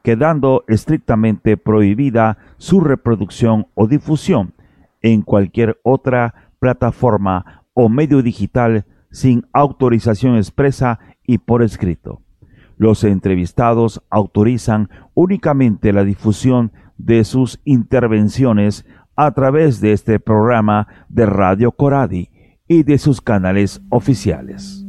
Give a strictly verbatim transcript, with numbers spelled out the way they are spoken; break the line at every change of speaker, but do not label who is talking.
quedando estrictamente prohibida su reproducción o difusión en cualquier otra plataforma o medio digital sin autorización expresa y por escrito. Los entrevistados autorizan únicamente la difusión de sus intervenciones a través de este programa de Radio Coradi y de sus canales oficiales.